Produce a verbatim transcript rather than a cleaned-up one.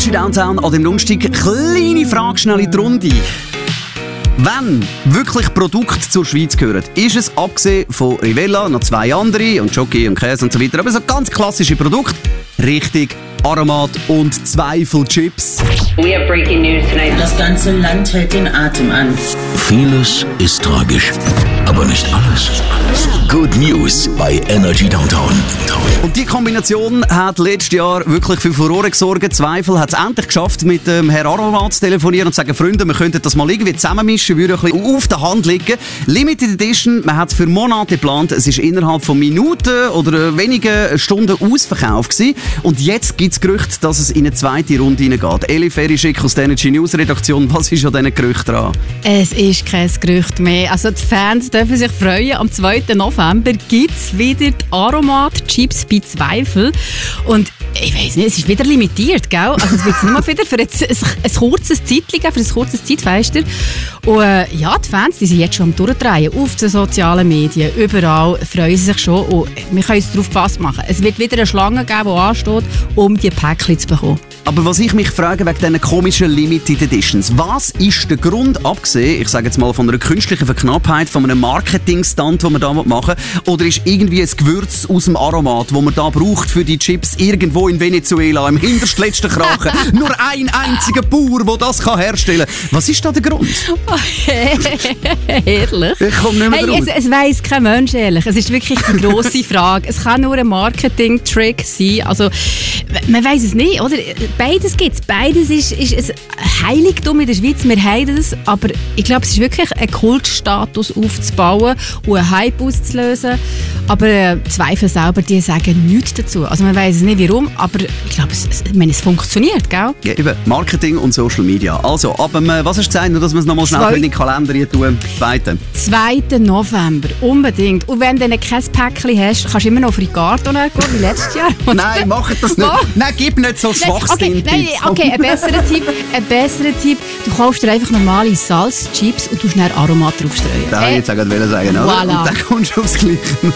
Energy Downtown an dem Donnerstag. Kleine Frage schnell in die Runde. Wenn wirklich Produkte zur Schweiz gehören, ist es abgesehen von Rivella noch zwei andere und Jockey und Käse und so weiter, aber so ganz klassische Produkte. Richtig, Aromat und Zweifelchips. We have breaking news tonight. Das ganze Land hält den Atem an. Vieles ist tragisch, aber nicht alles. Good News bei Energy Downtown. Und die Kombination hat letztes Jahr wirklich für Furore gesorgt. Zweifel hat es endlich geschafft, mit dem Herrn Aromat zu telefonieren und zu sagen, Freunde, wir könnten das mal irgendwie zusammenmischen, würde ein bisschen auf der Hand liegen. Limited Edition, man hat es für Monate geplant. Es war innerhalb von Minuten oder wenigen Stunden ausverkauft gewesen. Und jetzt gibt es Gerüchte, dass es in eine zweite Runde hineingeht. Eli Ferry-Schick aus der Energy News Redaktion, was ist an diesen Gerüchten dran? Es ist kein Gerücht mehr. Also die Fans dürfen sich freuen. Am zweiten November gibt es wieder die Aromat-Chips bei Zweifel. Und ich weiss nicht, es ist wieder limitiert, gell? Also es wird nur wieder für ein, ein, ein kurzes Zeitchen geben, für ein kurzes Zeitfenster. Und äh, ja, die Fans, die sind jetzt schon am Durchdrehen auf den sozialen Medien. Überall freuen sie sich schon. Und wir können uns darauf gefasst machen. Es wird wieder eine Schlange geben, die ansteht, um die Päckchen zu bekommen. Aber was ich mich frage wegen diesen komischen Limited Editions, was ist der Grund, abgesehen, ich sage jetzt mal von einer künstlichen Verknappheit, von einem Marketing-Stunt, den man da machen will, oder ist irgendwie ein Gewürz aus dem Aromat, das man da braucht für die Chips irgendwo in Venezuela, im hintersten letzten Krachen, nur ein einziger Bauer, der das kann herstellen kann. Was ist da der Grund? Ehrlich? Ich komme nicht mehr hey, drauf. es, es weiss kein Mensch, ehrlich. Es ist wirklich die grosse Frage. Es kann nur ein Marketing-Trick sein. Also, man weiss es nicht, oder? Beides gibt es. Beides ist, ist ein Heiligtum in der Schweiz. Wir haben das. Aber ich glaube, es ist wirklich ein Kultstatus aufzubauen und einen Hype auszulösen. Aber äh, Zweifel selber, die sagen nichts dazu. Also man weiss es nicht warum, aber ich glaube, es, es, ich meine, es funktioniert, gell? Ja, eben. Marketing und Social Media. Also, ab dem, äh, was hast du gesagt, nur dass wir es nochmal schnell Zwei- in den Kalender hier tun? Zweiten. zweiten November, unbedingt. Und wenn du dann kein Päckchen hast, kannst du immer noch auf Ricardo gehen, wie letztes Jahr. Nein, mach das nicht. Wo? Nein, gib nicht so Nein, Schwachsinn. okay, nein, okay, ein besserer Tipp, ein besserer Tipp. Du kaufst dir einfach normale Salzchips und tust dann Aromat draufstreuen. Da wollte ich jetzt auch gerade sagen. Oder? Voilà. Und dann kommst du aufs Gleiche.